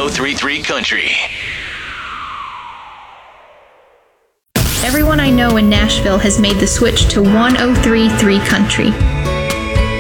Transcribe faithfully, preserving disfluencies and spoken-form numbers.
oh three three Country. Everyone I know in Nashville has made the switch to one oh three three Country.